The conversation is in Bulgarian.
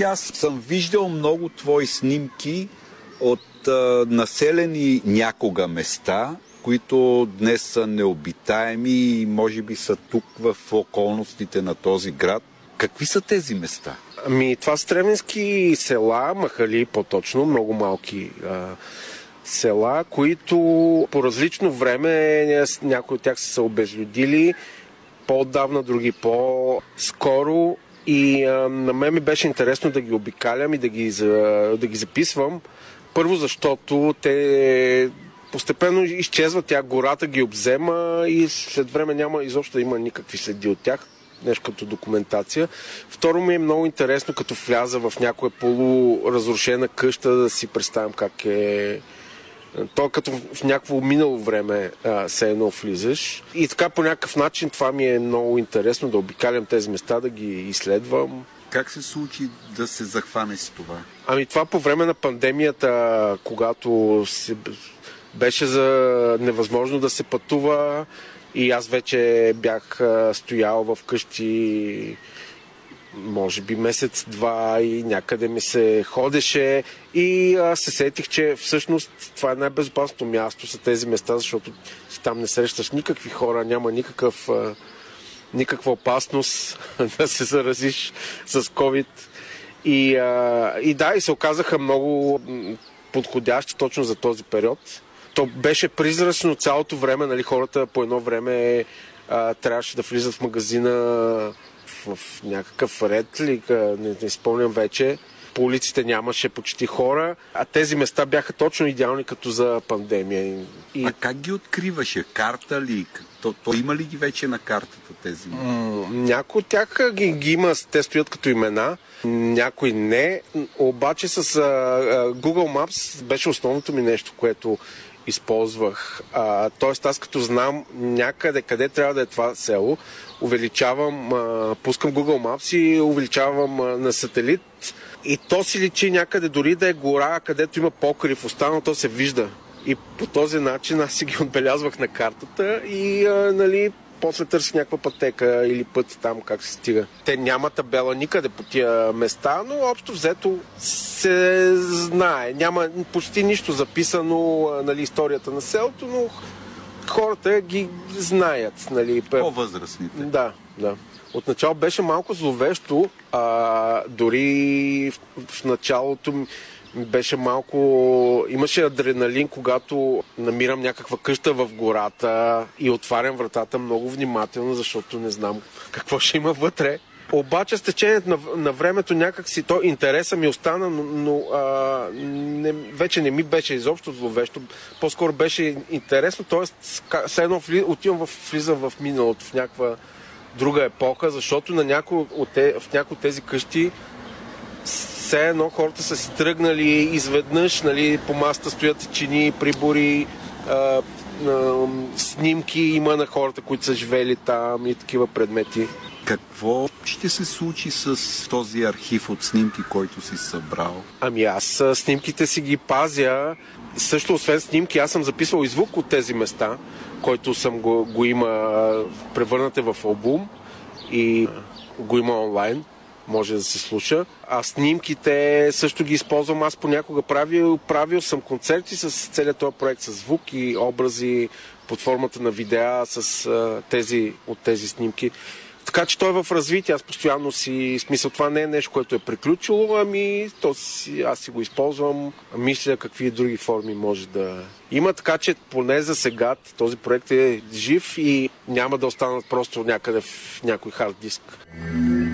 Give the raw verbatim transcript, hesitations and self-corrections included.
аз съм виждал много твои снимки от а, населени някога места, които днес са необитаеми и може би са тук в околностите на този град. Какви са тези места? Ами, това са стременски села, махали по-точно, много малки а, села, които по различно време, някои от тях са се обезлюдили, по-отдавна, други по-скоро. И а, на мен ми беше интересно да ги обикалям и да ги, да ги записвам. Първо, защото те постепенно изчезват, тя гората ги обзема и след време няма изобщо да има никакви следи от тях, нещо като документация. Второ, ми е много интересно, като вляза в някоя полуразрушена къща, да си представям как е. То като в някакво минало време а, се едно влизаш. И така по някакъв начин това ми е много интересно, да обикалям тези места, да ги изследвам. Как се случи да се захване с това? Ами това по време на пандемията, когато се беше за невъзможно да се пътува и аз вече бях стоял в къщи може би месец-два и някъде ми се ходеше и аз се сетих, че всъщност това е най-безопасното място са тези места, защото там не срещаш никакви хора, няма никакъв, никаква опасност да се заразиш с COVID. И, и да, и се оказаха много подходящи точно за този период. То беше призрачно цялото време, нали, хората по едно време а, трябваше да влизат в магазина в, в някакъв ред, ли, не, не спомням вече. По улиците нямаше почти хора, а тези места бяха точно идеални като за пандемия. И... А как ги откриваше? Карта ли? То, то има ли ги вече на картата тези? М- някои от тях ги, ги има, те стоят като имена, някои не. Обаче с а, а, Google Maps беше основното ми нещо, което използвах. А, тоест аз като знам някъде къде трябва да е това село, увеличавам, а, пускам Google Maps и увеличавам а, на сателит и то си личи някъде, дори да е гора, където има покрив, останало то се вижда. И по този начин аз си ги отбелязвах на картата и а, нали, после търсих някаква пътека или път там как се стига. Те няма табела никъде по тия места, но общо взето се знае. Няма почти нищо записано, нали, историята на селото, но хората ги знаят. Нали. По-възрастните. Да, да. Отначало беше малко зловещо, а, дори в, в началото беше малко... Имаше адреналин, когато намирам някаква къща в гората и отварям вратата много внимателно, защото не знам какво ще има вътре. Обаче с течението на, на времето някак си то интереса ми остана, но, но а, не, вече не ми беше изобщо зловещо. По-скоро беше интересно, т.е. все едно отивам в, влизам в миналото, в някаква друга епоха, защото на някои от те, в някои от тези къщи все едно хората са си тръгнали изведнъж, нали, по масата стоят чини, прибори, а, а, снимки има на хората, които са живели там и такива предмети. Какво ще се случи с този архив от снимки, който си събрал? Ами аз снимките си ги пазя. Също освен снимки, аз съм записвал и звук от тези места, който съм го, го има превърнате в албум и го има онлайн. Може да се слуша. А снимките също ги използвам. Аз понякога правил, правил съм концерти с целият този проект, с звук и образи под формата на видеа с а, тези, от тези снимки. Така че той е в развитие. Аз постоянно си... Смисъл, това не е нещо, което е приключило, ами то си, аз си го използвам. Мисля какви други форми може да има. Така че поне за сега този проект е жив и няма да останат просто някъде в някой хард диск.